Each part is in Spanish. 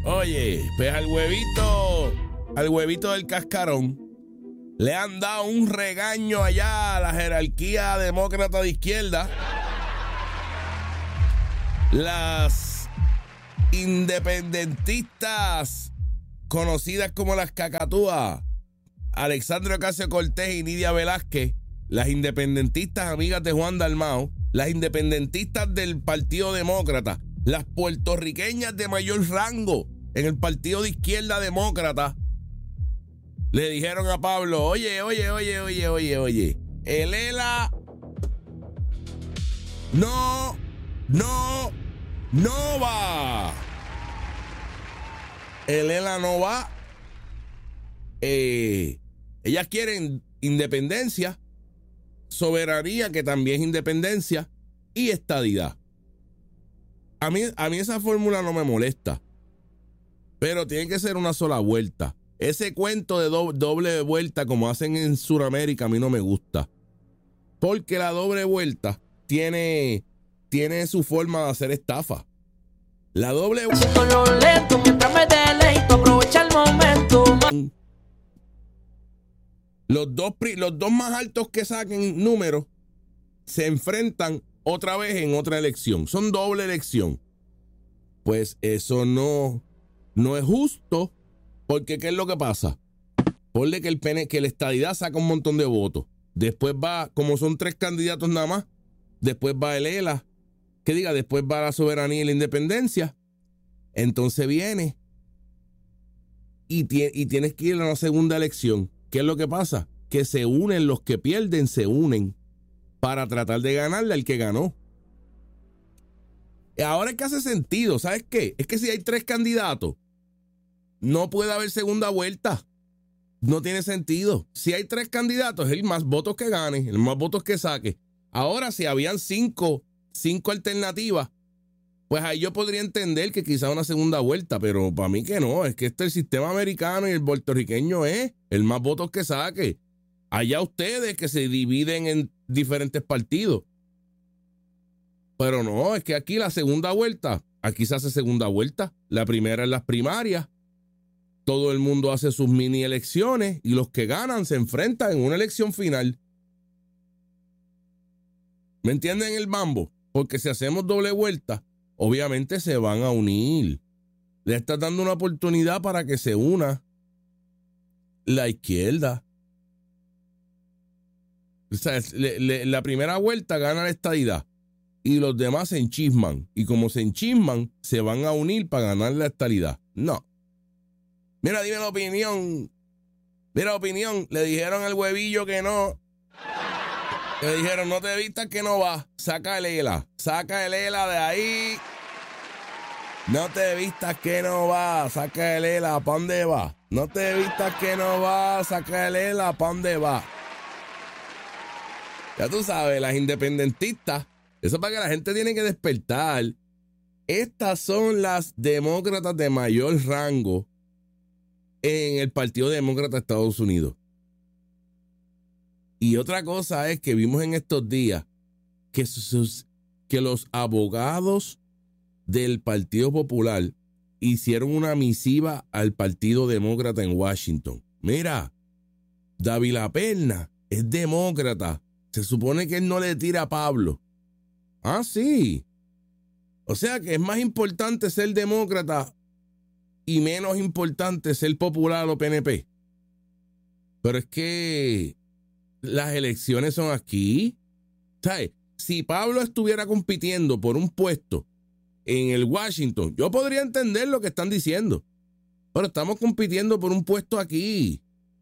Oye, pues al huevito del cascarón, le han dado un regaño allá a la jerarquía demócrata de izquierda. Las independentistas conocidas como las cacatúas, Alexandria Ocasio-Cortez y Nidia Velázquez, las independentistas amigas de Juan Dalmau, las independentistas del Partido Demócrata, las puertorriqueñas de mayor rango en el Partido de Izquierda Demócrata, le dijeron a Pablo, oye, el ELA no va. El ELA no va. Ellas quieren independencia, soberanía, que también es independencia, y estadidad. A mí esa fórmula no me molesta, pero tiene que ser una sola vuelta. Ese cuento de doble vuelta como hacen en Sudamérica a mí no me gusta, porque la doble vuelta tiene su forma de hacer estafa. La doble vuelta, lo lento mientras me deleito, aprovecha el momento. Los dos más altos que saquen números se enfrentan otra vez en otra elección. Son doble elección. Pues eso no es justo, porque ¿qué es lo que pasa? Ponle que la estadidad saca un montón de votos. Después va, como son 3 candidatos nada más, después va el ELA, después va la soberanía y la independencia. Entonces viene y tienes que ir a una segunda elección. ¿Qué es lo que pasa? Que se unen, los que pierden se unen para tratar de ganarle al que ganó. Ahora es que hace sentido, ¿sabes qué? Es que si hay 3 candidatos, no puede haber segunda vuelta. No tiene sentido. Si hay 3 candidatos, el más votos que gane, el más votos que saque. Ahora, si habían 5 alternativas, pues ahí yo podría entender que quizá una segunda vuelta, pero para mí que no. Es que el sistema americano y el puertorriqueño es el más votos que saque. Allá ustedes que se dividen en diferentes partidos. Pero no, es que aquí la segunda vuelta, aquí se hace segunda vuelta. La primera en las primarias. Todo el mundo hace sus mini elecciones y los que ganan se enfrentan en una elección final. ¿Me entienden el mambo? Porque si hacemos doble vuelta, obviamente se van a unir. Le estás dando una oportunidad para que se una la izquierda. O sea, la primera vuelta gana la estadidad y los demás se enchisman. Y como se enchisman, se van a unir para ganar la estadidad. No. Mira, dime la opinión. Mira, opinión. Le dijeron al huevillo que no. Le dijeron, no te vistas que no va. Saca el ELA. Saca el ELA de ahí. No te vistas que no va. Saca el ELA. ¿Para dónde va? No te vistas que no va. Saca el ELA. ¿Para dónde va? Ya tú sabes, las independentistas. Eso es para que la gente tiene que despertar. Estas son las demócratas de mayor rango en el Partido Demócrata de Estados Unidos. Y otra cosa es que vimos en estos días que los abogados del Partido Popular hicieron una misiva al Partido Demócrata en Washington. Mira, Dávila Perna es demócrata. Se supone que él no le tira a Pablo. Ah, sí. O sea que es más importante ser demócrata y menos importante ser popular o PNP. Pero es que las elecciones son aquí. ¿Sabes? Si Pablo estuviera compitiendo por un puesto en el Washington, yo podría entender lo que están diciendo. Pero estamos compitiendo por un puesto aquí.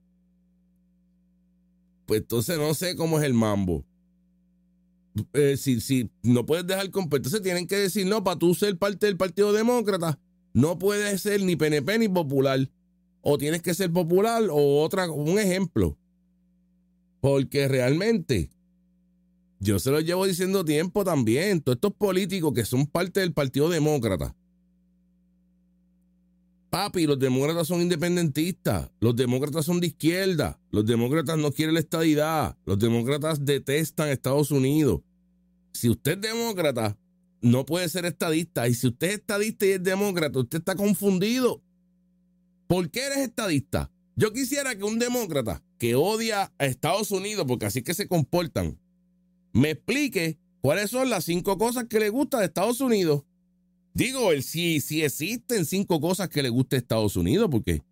Pues entonces no sé cómo es el mambo. Si no puedes dejar competir, entonces tienen que decir, no, para tú ser parte del Partido Demócrata, no puedes ser ni PNP ni popular. O tienes que ser popular o un ejemplo. Porque realmente, yo se lo llevo diciendo tiempo también, todos estos políticos que son parte del Partido Demócrata. Papi, los demócratas son independentistas, los demócratas son de izquierda, los demócratas no quieren la estadidad, los demócratas detestan Estados Unidos. Si usted es demócrata, no puede ser estadista. Y si usted es estadista y es demócrata, usted está confundido. ¿Por qué eres estadista? Yo quisiera que un demócrata que odia a Estados Unidos, porque así que se comportan, me explique cuáles son las 5 cosas que le gusta de Estados Unidos. Digo, si existen 5 cosas que le gusta de Estados Unidos, porque